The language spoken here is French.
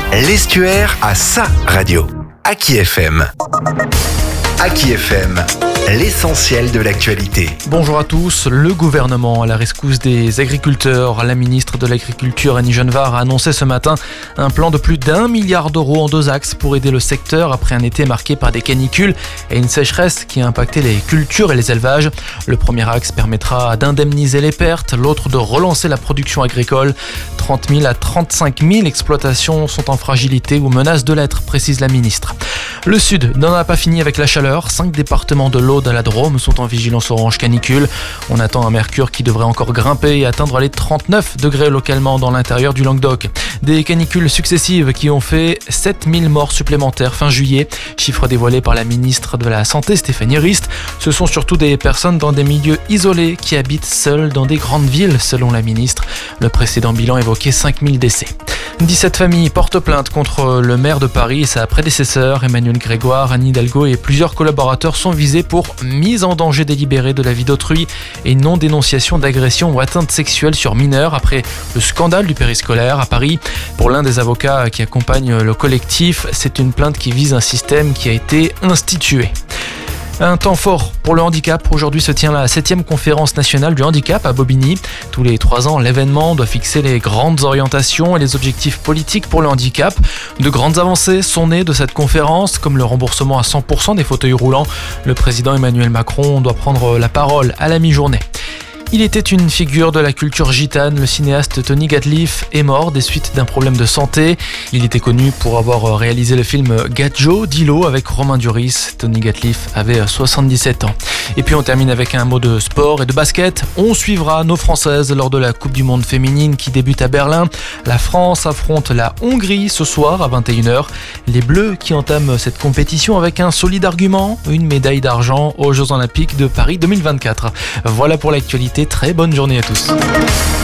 L'Estuaire a sa radio. Aki FM. Aki FM, l'essentiel de l'actualité. Bonjour à tous. Le gouvernement à la rescousse des agriculteurs. La ministre de l'Agriculture, Annie Genevard, a annoncé ce matin un plan de plus d'1 milliard d'euros en 2 axes pour aider le secteur après un été marqué par des canicules et une sécheresse qui a impacté les cultures et les élevages. Le premier axe permettra d'indemniser les pertes, l'autre de relancer la production agricole. 30 000 à 35 000 exploitations sont en fragilité ou menacent de l'être, précise la ministre. Le Sud n'en a pas fini avec la chaleur. 5 départements de l'Aude à la Drôme sont en vigilance orange canicule. On attend un mercure qui devrait encore grimper et atteindre les 39 degrés localement dans l'intérieur du Languedoc. Des canicules successives qui ont fait 7000 morts supplémentaires fin juillet. Chiffre dévoilé par la ministre de la Santé, Stéphanie Rist. Ce sont surtout des personnes dans des milieux isolés qui habitent seules dans des grandes villes, selon la ministre. Le précédent bilan évoquait 5000 décès. 17 familles portent plainte contre le maire de Paris et sa prédécesseur, Emmanuel Grégoire. Anne Hidalgo et plusieurs collaborateurs sont visés pour mise en danger délibérée de la vie d'autrui et non-dénonciation d'agression ou atteinte sexuelle sur mineurs après le scandale du périscolaire à Paris. Pour l'un des avocats qui accompagne le collectif, c'est une plainte qui vise un système qui a été institué. Un temps fort pour le handicap. Aujourd'hui se tient la 7e conférence nationale du handicap à Bobigny. Tous les 3 ans, l'événement doit fixer les grandes orientations et les objectifs politiques pour le handicap. De grandes avancées sont nées de cette conférence, comme le remboursement à 100% des fauteuils roulants. Le président Emmanuel Macron doit prendre la parole à la mi-journée. Il était une figure de la culture gitane. Le cinéaste Tony Gatliff est mort des suites d'un problème de santé. Il était connu pour avoir réalisé le film Gadjo d'Ilo avec Romain Duris. Tony Gatliff avait 77 ans. Et puis on termine avec un mot de sport et de basket. On suivra nos Françaises lors de la Coupe du Monde féminine qui débute à Berlin. La France affronte la Hongrie ce soir à 21h. Les Bleus qui entament cette compétition avec un solide argument, une médaille d'argent aux Jeux Olympiques de Paris 2024. Voilà pour l'actualité. Très bonne journée à tous.